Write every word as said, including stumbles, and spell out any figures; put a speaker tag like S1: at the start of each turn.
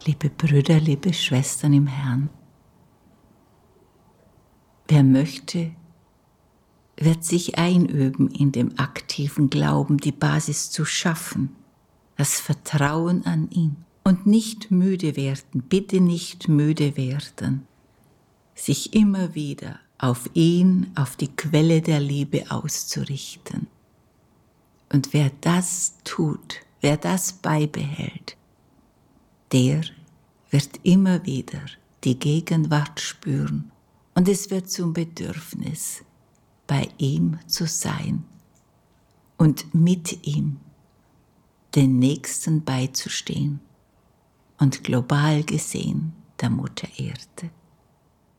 S1: Liebe Brüder, liebe Schwestern im Herrn, wer möchte, wird sich einüben, in dem aktiven Glauben die Basis zu schaffen, das Vertrauen an ihn und nicht müde werden, bitte nicht müde werden, sich immer wieder auf ihn, auf die Quelle der Liebe auszurichten. Und wer das tut, wer das beibehält, der wird immer wieder die Gegenwart spüren und es wird zum Bedürfnis, bei ihm zu sein und mit ihm den Nächsten beizustehen und global gesehen der Mutter Erde.